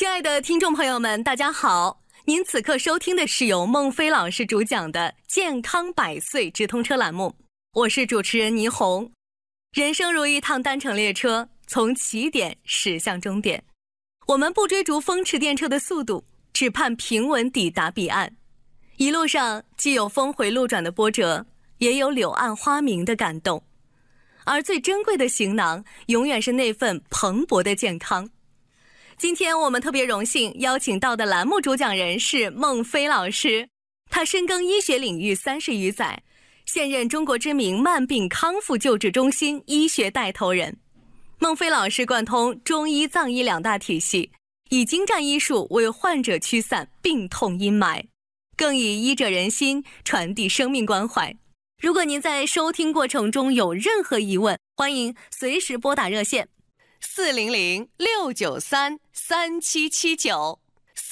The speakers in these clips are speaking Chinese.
爱的听众朋友们，大家好！您此刻收听的是由孟非老师主讲的健康百岁直通车栏目，我是主持人倪虹。人生如一趟单程列车，从起点驶向终点，我们不追逐风驰电掣的速度，只盼平稳抵达彼岸。一路上既有峰回路转的波折，也有柳暗花明的感动，而最珍贵的行囊永远是那份蓬勃的健康。今天我们特别荣幸邀请到的栏目主讲人是孟非老师，他深耕医学领域30余载，现任中国知名慢病康复救治中心医学带头人。孟非老师贯通中医藏医两大体系，以精湛医术为患者驱散病痛阴霾，更以医者仁心传递生命关怀。如果您在收听过程中有任何疑问，欢迎随时拨打热线400-693-3779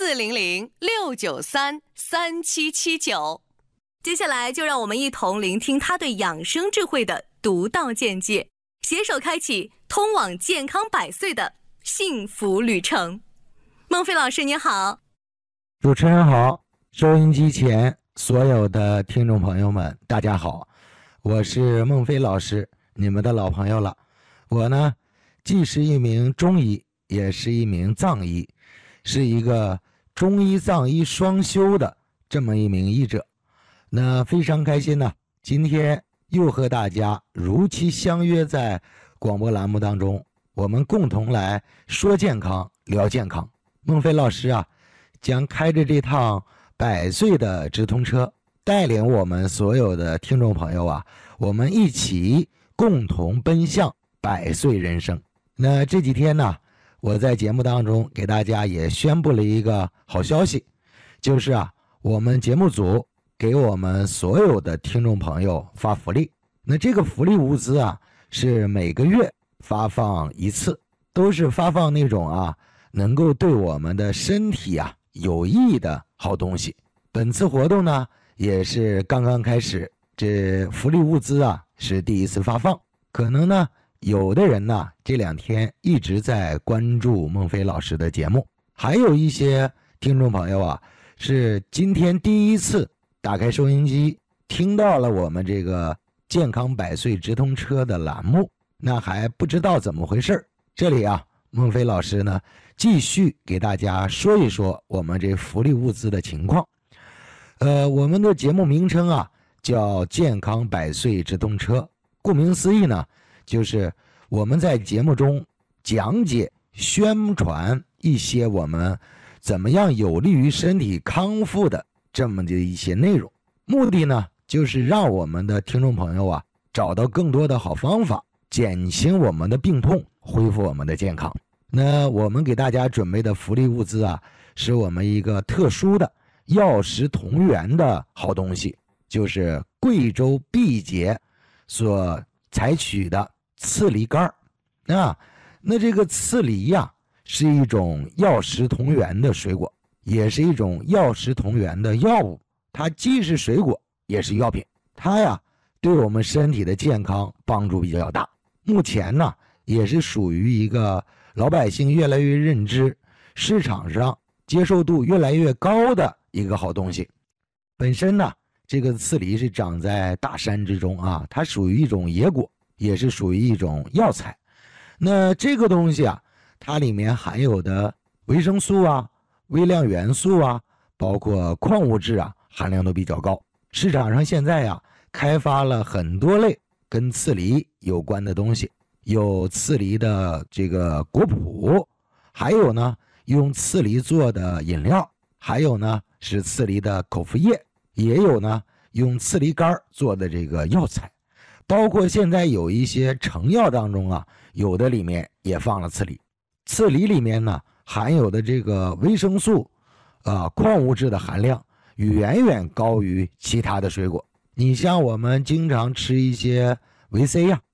400-693-3779。接下来就让我们一同聆听他对养生智慧的独到见解，携手开启通往健康百岁的幸福旅程。孟非老师您好。 主持人好，收音机前所有的听众朋友们大家好，我是孟非老师，你们的老朋友了。我呢既是一名中医，也是一名藏医，是一个中医藏医双修的这么一名医者。那非常开心呢，今天又和大家如期相约在广播栏目当中，我们共同来说健康聊健康。孟非老师啊，将开着这趟百岁的直通车，带领我们所有的听众朋友啊，我们一起共同奔向百岁人生。那这几天呢，我在节目当中给大家也宣布了一个好消息，就是啊，我们节目组给我们所有的听众朋友发福利。那这个福利物资啊，是每个月发放一次，都是发放那种啊能够对我们的身体啊有益的好东西。本次活动呢也是刚刚开始，这福利物资啊是第一次发放。可能呢有的人呢这2天一直在关注孟非老师的节目，还有一些听众朋友啊是今天第一次打开收音机听到了我们这个健康百岁直通车的栏目，那还不知道怎么回事。这里啊孟非老师呢继续给大家说一说我们这福利物资的情况。我们的节目名称啊叫健康百岁直通车，顾名思义呢，就是我们在节目中讲解宣传一些我们怎么样有利于身体康复的这么的一些内容，目的呢就是让我们的听众朋友啊找到更多的好方法，减轻我们的病痛，恢复我们的健康。那我们给大家准备的福利物资啊，是我们一个特殊的药食同源的好东西，就是贵州毕节所采取的刺梨干儿。那这个刺梨呀是一种药食同源的水果，也是一种药食同源的药物，它既是水果也是药品，它呀对我们身体的健康帮助比较大。目前呢也是属于一个老百姓越来越认知，市场上接受度越来越高的一个好东西。本身呢这个刺梨是长在大山之中啊，它属于一种野果，也是属于一种药材。那这个东西啊，它里面含有的维生素啊、微量元素啊，包括矿物质啊，含量都比较高。市场上现在呀开发了很多类跟刺梨有关的东西，有刺梨的这个果脯，还有呢用刺梨做的饮料，还有呢是刺梨的口服液，也有呢用刺梨干做的这个药材，包括现在有一些成药当中啊，有的里面也放了刺梨。刺梨里面呢含有的这个维生素矿物质的含量远远高于其他的水果。你像我们经常吃一些维 C 呀，